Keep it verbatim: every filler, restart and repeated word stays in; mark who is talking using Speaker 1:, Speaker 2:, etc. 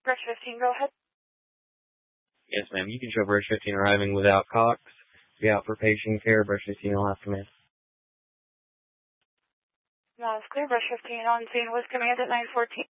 Speaker 1: Brush fifteen, go ahead.
Speaker 2: Yes, ma'am. You can show Brush fifteen arriving without Cox. Be out for patient care. Brush fifteen will have command.
Speaker 1: No, it's clear. Brush fifteen on scene with command at nine fourteen.